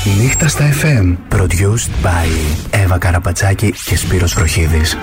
Νύχτα στα FM. Produced by Εύα Καραπατσάκη και Σπύρος Βροχίδης.